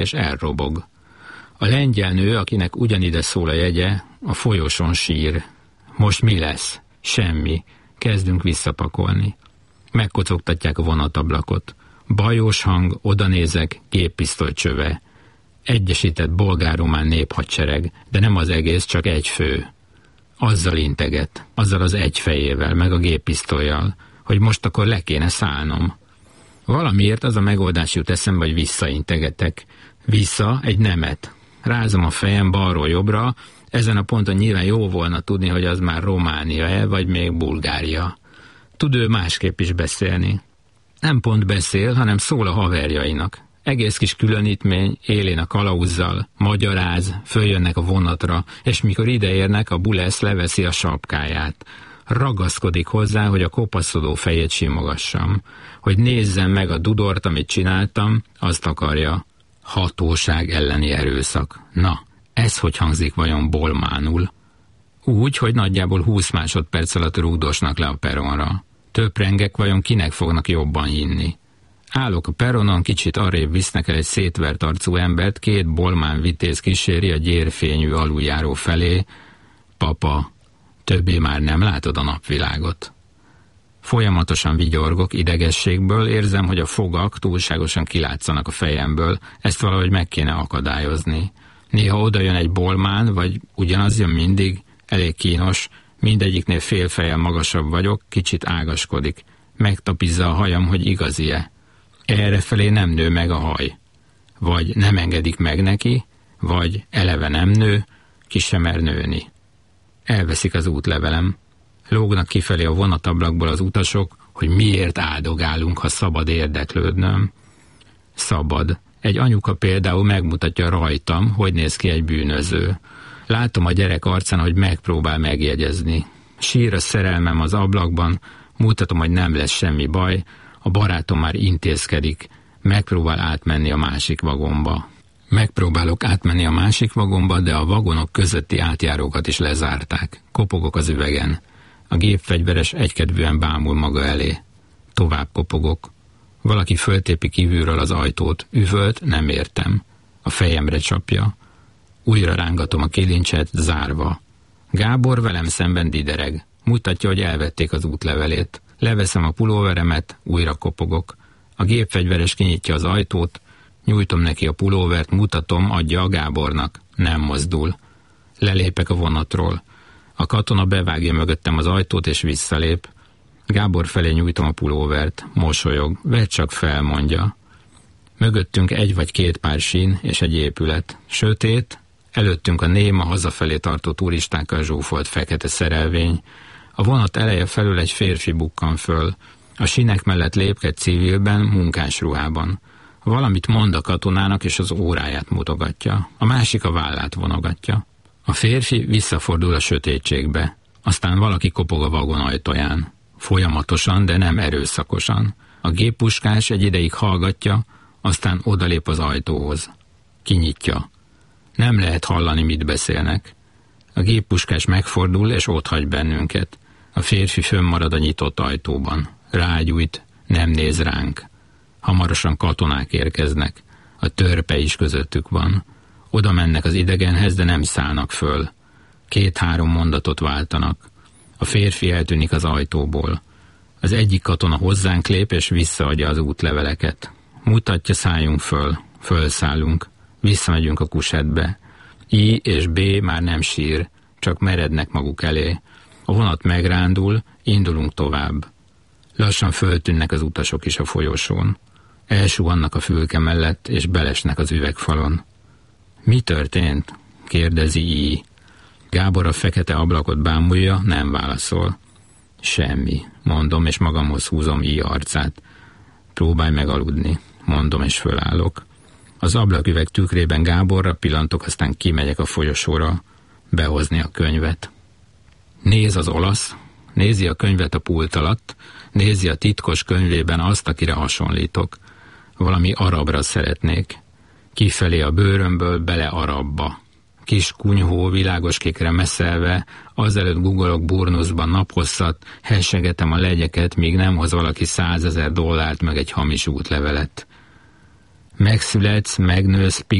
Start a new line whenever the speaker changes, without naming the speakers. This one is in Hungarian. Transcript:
és elrobog. A lengyel nő, akinek ugyanide szól a jegye, a folyosón sír. Most mi lesz? Semmi. Kezdünk visszapakolni. Megkocogtatják a vonatablakot. Bajós hang, odanézek, géppisztoly csöve. Egyesített bolgár-román néphadsereg, de nem az egész, csak egy fő. Azzal integet, azzal az egy fejével, meg a géppisztollyal, hogy most akkor le kéne szállnom. Valamiért az a megoldás jut eszembe, hogy visszaintegetek. Vissza egy nemet. Rázom a fejem balról jobbra, ezen a ponton nyilván jó volna tudni, hogy az már Románia-e, vagy még Bulgária. Tud ő másképp is beszélni. Nem pont beszél, hanem szól a haverjainak. Egész kis különítmény, élén a kalauzzal, magyaráz, följönnek a vonatra, és mikor ideérnek, a bulesz leveszi a sapkáját. Ragaszkodik hozzá, hogy a kopaszodó fejét simogassam. Hogy nézzem meg a dudort, amit csináltam, azt akarja. Hatóság elleni erőszak. Na, ez hogy hangzik vajon bolmánul? Úgy, hogy nagyjából 20 másodperc alatt rúgdosnak le a peronra. Töprengek, vajon kinek fognak jobban hinni? Állok a peronon, kicsit arrébb visznek el egy szétvert arcú embert, 2 bolmán vitéz kíséri a gyérfényű aluljáró felé. Papa, többé már nem látod a napvilágot. Folyamatosan vigyorgok idegességből, érzem, hogy a fogak túlságosan kilátszanak a fejemből, ezt valahogy meg kéne akadályozni. Néha oda jön egy bolmán, vagy ugyanaz jön mindig, elég kínos, mindegyiknél fél fejjel magasabb vagyok, kicsit ágaskodik. Megtapizza a hajam, hogy igazi-e. Errefelé nem nő meg a haj. Vagy nem engedik meg neki, vagy eleve nem nő, ki sem mer nőni. Elveszik az útlevelem. Lógnak kifelé a vonatablakból az utasok, hogy miért áldogálunk, ha szabad érdeklődnöm. Szabad. Egy anyuka például megmutatja rajtam, hogy néz ki egy bűnöző. Látom a gyerek arcán, hogy megpróbál megjegyezni. Sír a szerelmem az ablakban, mutatom, hogy nem lesz semmi baj, a barátom már intézkedik, megpróbál átmenni a másik vagomba. Megpróbálok átmenni a másik vagomba, de a vagonok közötti átjárókat is lezárták. Kopogok az üvegen. A gépfegyveres egykedvűen bámul maga elé. Tovább kopogok. Valaki föltépi kívülről az ajtót. Üvölt, nem értem. A fejemre csapja. Újra rángatom a kilincset, zárva. Gábor velem szemben didereg. Mutatja, hogy elvették az útlevelét. Leveszem a pulóveremet, újra kopogok. A gépfegyveres kinyitja az ajtót, nyújtom neki a pulóvert, mutatom, adja a Gábornak. Nem mozdul. Lelépek a vonatról. A katona bevágja mögöttem az ajtót és visszalép. Gábor felé nyújtom a pulóvert. Mosolyog. Vedd csak fel, mondja. Mögöttünk 1 vagy 2 pár sín és egy épület. Sötét, előttünk a néma hazafelé tartó turistákkal zsúfolt fekete szerelvény. A vonat eleje felül egy férfi bukkan föl. A sínek mellett lépked civilben, munkásruhában. Valamit mond a katonának, és az óráját mutogatja. A másik a vállát vonogatja. A férfi visszafordul a sötétségbe. Aztán valaki kopog a vagon ajtaján. Folyamatosan, de nem erőszakosan. A géppuskás egy ideig hallgatja, aztán odalép az ajtóhoz. Kinyitja. Nem lehet hallani, mit beszélnek. A géppuskás megfordul, és otthagy bennünket. A férfi fönnmarad a nyitott ajtóban. Rágyújt, nem néz ránk. Hamarosan katonák érkeznek. A törpe is közöttük van. Oda mennek az idegenhez, de nem szállnak föl. 2-3 mondatot váltanak. A férfi eltűnik az ajtóból. Az egyik katona hozzánk lép, és visszaadja az útleveleket. Mutatja, szálljunk föl. Fölszállunk. Visszamegyünk a kusetbe. I és B már nem sír, csak merednek maguk elé. A vonat megrándul, indulunk tovább. Lassan föltűnnek az utasok is a folyosón. Elsuhannak a fülke mellett, és belesnek az üvegfalon. Mi történt? Kérdezi I. Gábor a fekete ablakot bámulja, nem válaszol. Semmi, mondom, és magamhoz húzom I arcát. Próbálj megaludni, mondom, és fölállok. Az ablaküveg tükrében Gáborra pillantok, aztán kimegyek a folyosóra behozni a könyvet. Néz az olasz, nézi a könyvet a pult alatt, nézi a titkos könyvében azt, akire hasonlítok. Valami arabra szeretnék. Kifelé a bőrömből, bele arabba. Kis kunyhó világoskékre messzelve, azelőtt googolok burnuszban naphosszat, hessegetem a legyeket, míg nem hoz valaki $100,000 meg egy hamis útlevelet. megszületsz, megnősz,